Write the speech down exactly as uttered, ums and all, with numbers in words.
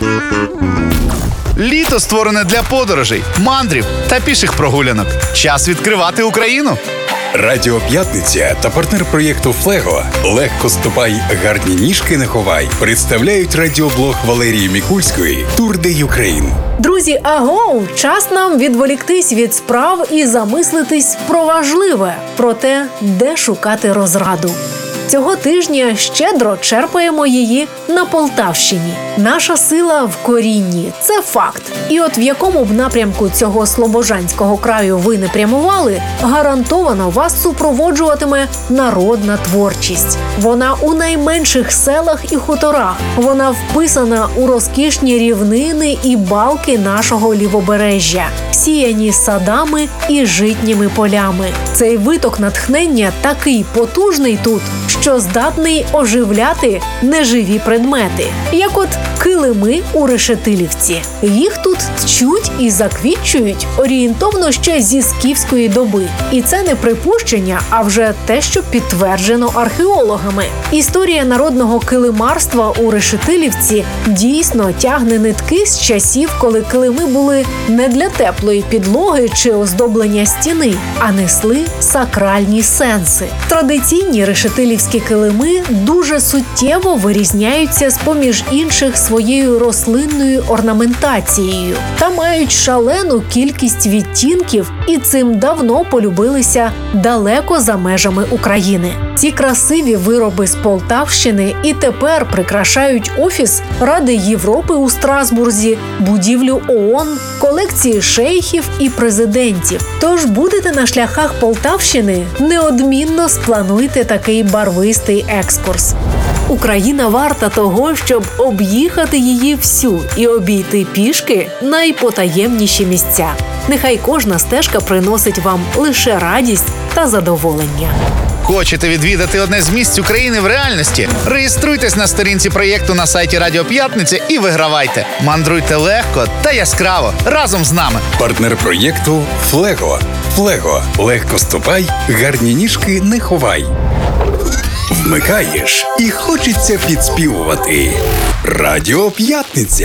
Літо створене для подорожей, мандрів та піших прогулянок. Час відкривати Україну. Радіо П'ятниця та партнер проєкту «Флего» «Легко ступай, гарні ніжки не ховай» представляють радіоблог Валерії Мікульської «Тур де Юкрейн». Друзі, агоу! Час нам відволіктись від справ і замислитись про важливе, про те, де шукати розраду. Цього тижня щедро черпаємо її на Полтавщині. Наша сила в корінні – це факт. І от в якому б напрямку цього слобожанського краю ви не прямували, гарантовано вас супроводжуватиме народна творчість. Вона у найменших селах і хуторах. Вона вписана у розкішні рівнини і балки нашого лівобережжя, сіяні садами і житніми полями. Цей виток натхнення такий потужний тут, що здатний оживляти неживі предмети, як от килими у Решетилівці. Їх тут тчуть і заквітчують орієнтовно ще зі скіфської доби. І це не припущення, а вже те, що підтверджено археологами. Історія народного килимарства у Решетилівці дійсно тягне нитки з часів, коли килими були не для теплої підлоги чи оздоблення стіни, а несли сакральні сенси. Традиційні решетилівські килими дуже суттєво вирізняються з-поміж інших своєю рослинною орнаментацією та мають шалену кількість відтінків і цим давно полюбилися далеко за межами України. Ці красиві вироби з Полтавщини і тепер прикрашають офіс Ради Європи у Страсбурзі, будівлю ООН, колекції шейхів і президентів. Тож будете на шляхах Полтавщини, неодмінно сплануйте такий барвистий екскурс. Україна варта того, щоб об'їхати її всю і обійти пішки найпотаємніші місця. Нехай кожна стежка приносить вам лише радість та задоволення. Хочете відвідати одне з місць України в реальності? Реєструйтесь на сторінці проєкту на сайті Радіо П'ятниця і вигравайте. Мандруйте легко та яскраво разом з нами. Партнер проєкту «Флего». «Флего» – легко ступай, гарні ніжки не ховай. Вмикаєш і хочеться підспівувати. Радіо П'ятниця.